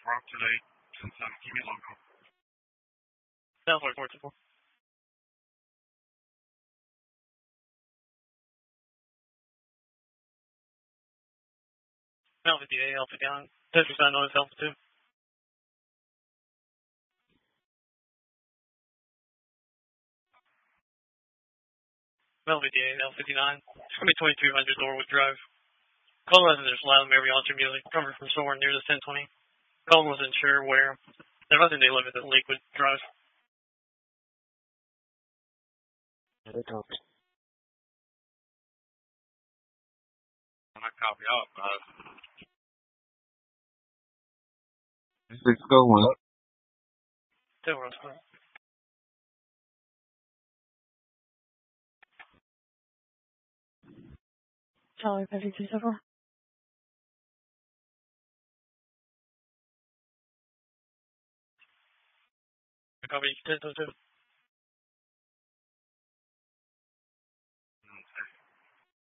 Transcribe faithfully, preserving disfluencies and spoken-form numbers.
for up to date since I'm Kimi logo. Sounds like four two four. Mount fifty-eight, Alpha down. Desert sign noise, Alpha two. Mount fifty-eight, Alpha fifty-nine. It's going to be twenty-two hundred Norwood Drive. Call residents loud and Mary Alter music. Covered from somewhere near the ten twenty. Call wasn't sure where. They're nothing they live at Lakewood Drive. They talk. I'm not copy out, but Six go one. They were on screen. Charlie fifty-two several. Copy ten two two.